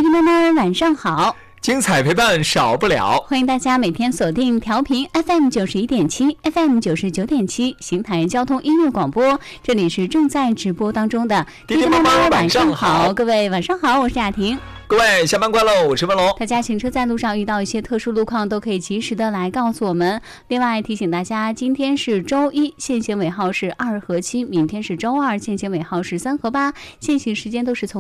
弟弟妹妹晚上好， 精彩陪伴少不了， 欢迎大家每天锁定调频 FM91.7 FM99.7 邢台交通音乐广播，这里是正在直播当中的弟弟妹妹晚上好， 各位晚上好，我是雅婷。 各位下班快乐，我是文龙。 大家行车在路上遇到一些特殊路况都可以及时的来告诉我们。另外提醒大家，今天是周一，限行尾号是2和7，明天是周二，限行尾号是3和8，限行时间都是从